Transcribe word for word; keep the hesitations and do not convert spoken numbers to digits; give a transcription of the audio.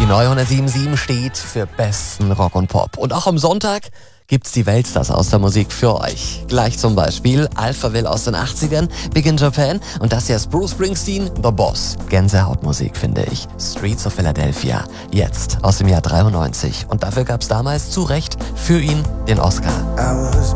neu hundertsieben Komma sieben steht für besten Rock und Pop. Und auch am Sonntag gibt's die Weltstars aus der Musik für euch. Gleich zum Beispiel Alphaville aus den achtzigern, Big in Japan und das hier ist Bruce Springsteen, The Boss. Gänsehautmusik, finde ich. Streets of Philadelphia, jetzt aus dem Jahr dreiundneunzig. Und dafür gab's damals zu Recht für ihn den Oscar. I was